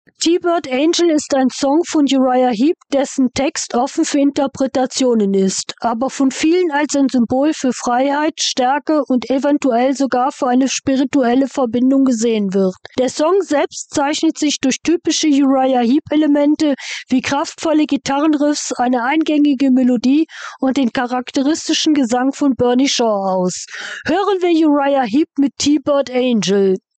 T-Bird Angel ist ein Song von Uriah Heep, dessen Text offen für Interpretationen ist, aber von vielen als ein Symbol für Freiheit, Stärke und eventuell sogar für eine spirituelle Verbindung gesehen wird. Der Song selbst zeichnet sich durch typische Uriah Heep-Elemente wie kraftvolle Gitarrenriffs, eine eingängige Melodie und den charakteristischen Gesang von Bernie Shaw aus. Hören wir Uriah Heep mit T-Bird Angel.